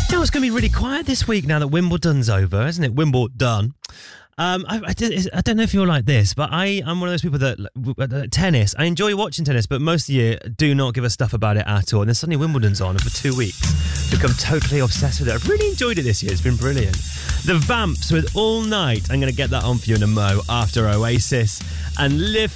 You know, it's going to be really quiet this week now that Wimbledon's over, isn't it? Wimbledon. I don't know if you're like this, but I'm one of those people that tennis, I enjoy watching tennis, but most of the year do not give a stuff about it at all. And then suddenly Wimbledon's on, and for 2 weeks, become totally obsessed with it. I've really enjoyed it this year. It's been brilliant. The Vamps with All Night. I'm going to get that on for you in a mo after Oasis. And Live